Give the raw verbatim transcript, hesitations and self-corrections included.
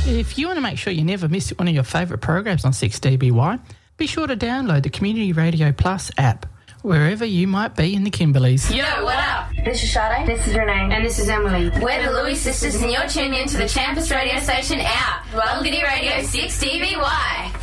If you want to make sure you never miss one of your favourite programs on six D B Y, be sure to download the Community Radio Plus app, wherever you might be in the Kimberleys. Yo, what up? This is Sade. This is Renee. And this is Emily. We're the Louis sisters and you're tuned in to the Champus radio station out. Wellgity Radio six D B Y.